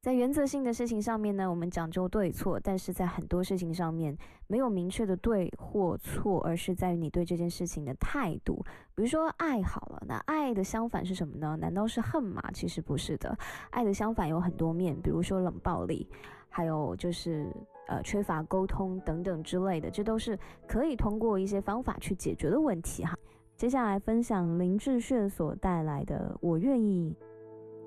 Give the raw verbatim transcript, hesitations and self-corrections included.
在原则性的事情上面呢，我们讲究对错，但是在很多事情上面没有明确的对或错，而是在于你对这件事情的态度。比如说爱好了，那爱的相反是什么呢？难道是恨吗？其实不是的，爱的相反有很多面，比如说冷暴力，还有就是呃缺乏沟通等等之类的，这都是可以通过一些方法去解决的问题哈。接下来分享林志炫所带来的《我愿意